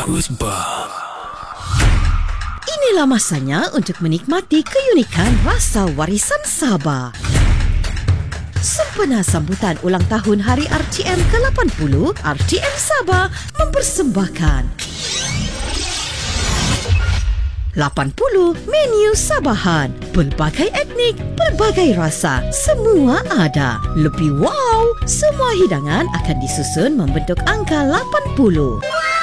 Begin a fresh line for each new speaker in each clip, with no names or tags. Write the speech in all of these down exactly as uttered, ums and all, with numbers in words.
Khutbah.
Inilah masanya untuk menikmati keunikan rasa warisan Sabah. Sempena sambutan ulang tahun Hari R T M ke lapan puluh, R T M Sabah mempersembahkan lapan puluh menu Sabahan. Pelbagai etnik, pelbagai rasa, semua ada. Lebih wow, semua hidangan akan disusun membentuk angka lapan puluh.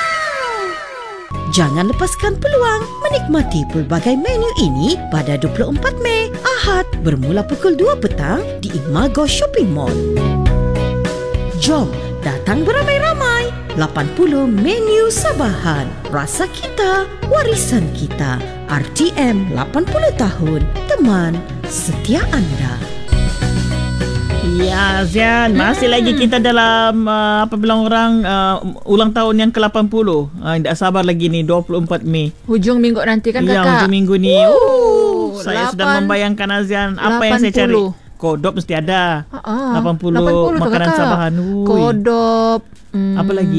Jangan lepaskan peluang menikmati pelbagai menu ini pada dua puluh empat Mei, Ahad, bermula pukul dua petang di Imago Shopping Mall. Jom datang beramai-ramai. lapan puluh menu Sabahan. Rasa kita, warisan kita. R T M lapan puluh tahun. Teman setia anda.
Ya, Zian, masih hmm. lagi kita dalam uh, apa bilang orang uh, ulang tahun yang ke lapan puluh. Uh, tak sabar lagi ni dua puluh empat Mei.
Hujung minggu nanti kan
ya,
kakak?
Ya, hujung minggu ni.
Uh,
saya
lapan,
sedang membayangkan Azian apa yang saya cari. Kodop mesti ada.
Uh-uh,
lapan puluh, lapan puluh makanan
kakak.
Sabahan. Ui.
Kodop.
Hmm, apa lagi?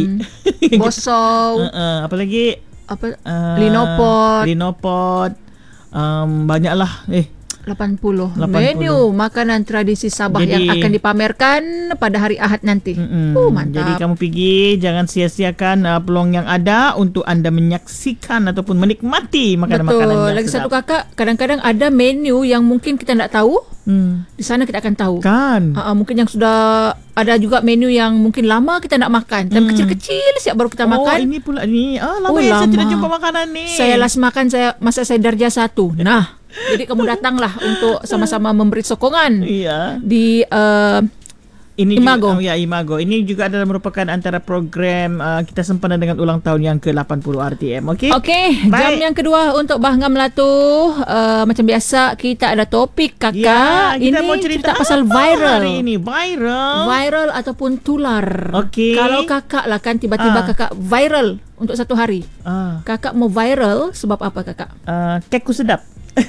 Bosau.
uh, uh, apa lagi?
Apa?
Uh,
Linopot.
Linopot. Um, banyaklah. Eh.
lapan puluh.
lapan puluh
Menu makanan tradisi Sabah
jadi,
yang akan dipamerkan pada hari Ahad nanti. Oh, mantap.
Jadi kamu pergi, jangan sia-siakan uh, peluang yang ada untuk anda menyaksikan ataupun menikmati makanan-makanan.
Betul.
Yang
Lagi
sedap.
satu kakak, kadang-kadang ada menu yang mungkin kita tak tahu. Hmm. Di sana kita akan tahu.
Kan?
Uh, mungkin yang sudah ada juga menu yang mungkin lama kita nak makan. Tapi hmm. kecil-kecil siap baru kita
oh,
makan.
Oh, ini pula ni. Ah, lama
oh,
ya
lama.
saya tidak jumpa makanan ni.
Saya last makan saya masa saya darjah satu. Nah, jadi kamu datanglah untuk sama-sama memberi sokongan.
Iya.
Di uh,
ini
Imago.
Juga, ya, Imago. Ini juga adalah merupakan antara program uh, kita sempena dengan ulang tahun yang ke lapan puluh R T M. Okey.
Okey, jam yang kedua untuk Bahangam Melatu. Uh, macam biasa kita ada topik kakak.
Ya, kita
ini
mau cerita
kita pasal viral.
Hari ini viral.
Viral ataupun tular.
Okey.
Kalau kakak lah kan tiba-tiba
ah.
kakak viral untuk satu hari.
Ah.
Kakak mau viral sebab apa kakak?
Uh, kekku sedap.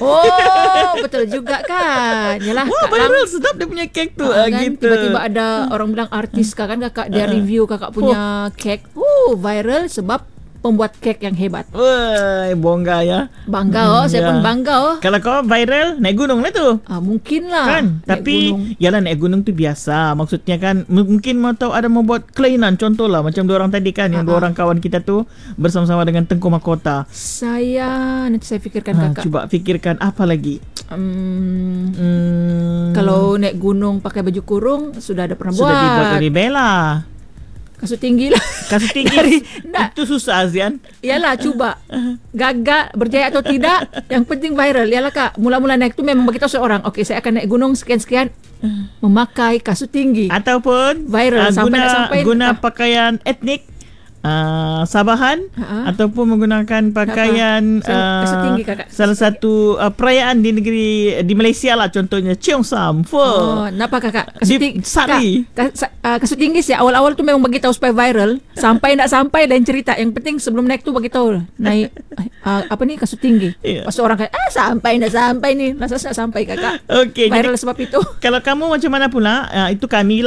Oh, betul juga kan. Yalah,
wah, viral lang, sedap dia punya kek tu.
Uh,
kan,
gitu. Tiba-tiba ada orang bilang artis kan kakak dia
uh,
review kakak punya oh. kek. Uh, viral sebab pembuat kek yang hebat.
Wah, bangga ya.
Bangga oh, hmm, saya ya. pun bangga oh.
Kalau kau viral, naik gunung lah tu.
Ah, mungkin lah.
Kan?
Naik
Tapi,
gunung.
yalah naik gunung tu biasa. Maksudnya kan, m- mungkin mau tahu ada membuat kelainan. Contoh lah, macam dua orang tadi kan, yang
Ah,
dua orang kawan kita tu bersama-sama dengan Tengku Mahkota.
Saya, nanti saya fikirkan
ha,
kakak.
Cuba fikirkan apa lagi?
Hmm,
hmm.
Kalau naik gunung pakai baju kurung, sudah ada pernah
Sudah
buat.
Sudah dibuat oleh Bella.
Kasut tinggi lah.
Kasut tinggi.
Dari,
itu susah Azian.
Yalah, cuba. Gagal, berjaya atau tidak, yang penting viral. Yalah kak, mula-mula naik tu memang beritahu seorang, okey saya akan naik gunung sekian-sekian, memakai kasut tinggi.
Ataupun
viral
uh,
sampai
guna,
nak sampai
guna pakaian etnik uh, Sabahan,
Ha-ha.
ataupun menggunakan pakaian uh,
kasut tinggi kakak.
salah satu uh, perayaan di negeri di Malaysia lah, contohnya Cheongsam.
Oh, kenapa kakak? Kasut tinggi.
Sari.
Kak, kas, uh, kasut tinggi sih awal-awal tu memang bagi tahu supaya viral. Sampai nak sampai dan cerita. Yang penting sebelum naik tu bagi tahu naik uh, apa ni kasut tinggi.
Yeah.
Pas orang kata, ah sampai nak sampai ni. Rasa nak sampai kakak.
Okey,
viral
jadi,
sebab itu.
Kalau kamu macam mana pula, uh, itu kami